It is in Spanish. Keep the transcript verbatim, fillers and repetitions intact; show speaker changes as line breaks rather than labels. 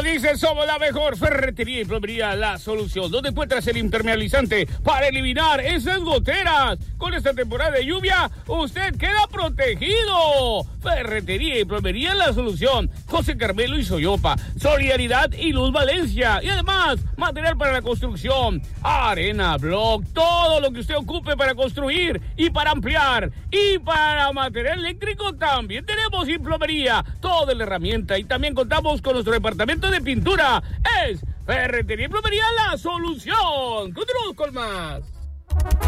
dice, somos la mejor ferretería y plomería La Solución, donde encuentras el impermeabilizante para eliminar esas goteras. Con esta temporada de lluvia, usted queda protegido. Ferretería y plomería La Solución, José Carmelo y Soyopa, Solidaridad y Luz Valencia. Y además, material para la construcción, arena, block, todo lo que usted ocupe para construir y para ampliar. Y para material eléctrico también tenemos y plomería, toda la herramienta. Y también contamos con nuestro departamento de pintura. Es Ferretería y Plomería La Solución. Continuamos con más.